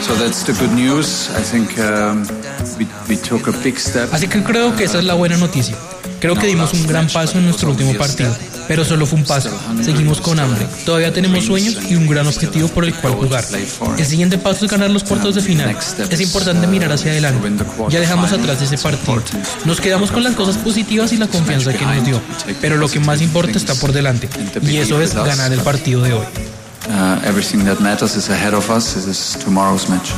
Así que creo que esa es la buena noticia. Creo que dimos un gran paso en nuestro último partido, pero solo fue un paso. Seguimos con hambre, todavía tenemos sueños y un gran objetivo por el cual jugar. El siguiente paso es ganar los cuartos de final. Es importante mirar hacia adelante. Ya dejamos atrás ese partido. Nos quedamos con las cosas positivas y la confianza que nos dio, pero lo que más importa está por delante, y eso es ganar el partido de hoy. Everything that matters is ahead of us. This is tomorrow's match.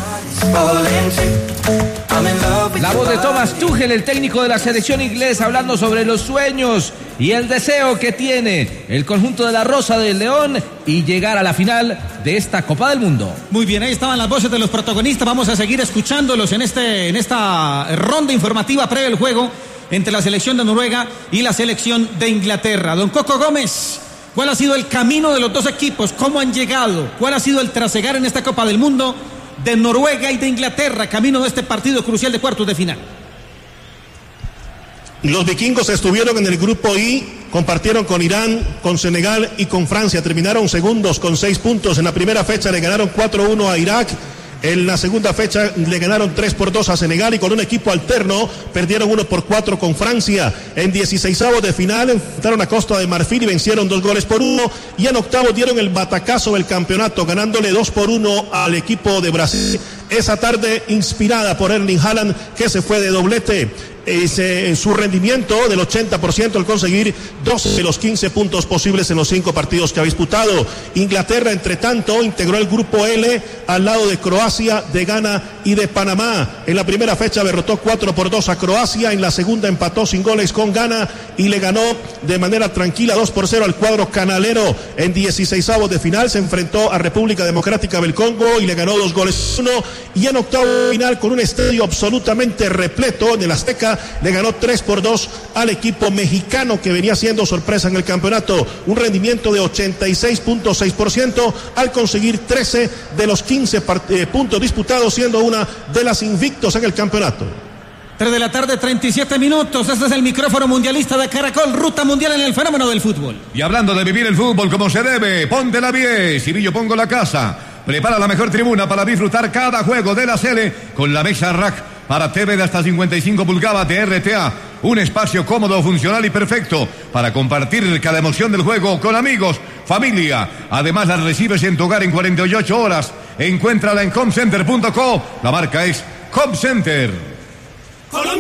La voz de Thomas Tuchel, el técnico de la selección inglesa, hablando sobre los sueños y el deseo que tiene el conjunto de la Rosa del León y llegar a la final de esta Copa del Mundo. Muy bien, ahí estaban las voces de los protagonistas. Vamos a seguir escuchándolos en esta ronda informativa previa al juego entre la selección de Noruega y la selección de Inglaterra. Don Coco Gómez, ¿cuál ha sido el camino de los dos equipos? ¿Cómo han llegado? ¿Cuál ha sido el trasegar en esta Copa del Mundo de Noruega y de Inglaterra, camino de este partido crucial de cuartos de final? Los vikingos estuvieron en el grupo I, compartieron con Irán, con Senegal y con Francia. Terminaron segundos con 6 puntos. En la primera fecha le ganaron 4-1 a Irak. En la segunda fecha le ganaron 3-2 a Senegal y con un equipo alterno perdieron 1-4 con Francia. En 16avos de final enfrentaron a Costa de Marfil y vencieron 2-1. Y en octavos dieron el batacazo del campeonato, ganándole 2-1 al equipo de Brasil. Esa tarde inspirada por Erling Haaland, que se fue de doblete. En su rendimiento del 80% al conseguir 12 de los 15 puntos posibles en los 5 partidos que ha disputado. Inglaterra, entre tanto, integró el grupo L al lado de Croacia, de Ghana y de Panamá. En la primera fecha derrotó 4-2 a Croacia, en la segunda empató sin goles con Ghana y le ganó de manera tranquila 2-0 al cuadro canalero. En 16avos de final se enfrentó a República Democrática del Congo y le ganó 2-1. Y en octavo final, con un estadio absolutamente repleto en el Azteca, le ganó 3-2 al equipo mexicano que venía siendo sorpresa en el campeonato. Un rendimiento de 86.6% al conseguir 13 de los 15 puntos disputados, siendo una de las invictos en el campeonato. 3 de la tarde, 37 minutos. Este es el micrófono mundialista de Caracol, ruta mundial en el fenómeno del fútbol. Y hablando de vivir el fútbol como se debe, ponte la 10, Cirillo Pongo la casa. Prepara la mejor tribuna para disfrutar cada juego de la Sele con la mesa rack para TV de hasta 55 pulgadas de RTA. Un espacio cómodo, funcional y perfecto para compartir cada emoción del juego con amigos, familia. Además, la recibes en tu hogar en 48 horas. Encuéntrala en comcenter.co. La marca es Comcenter. Colombia.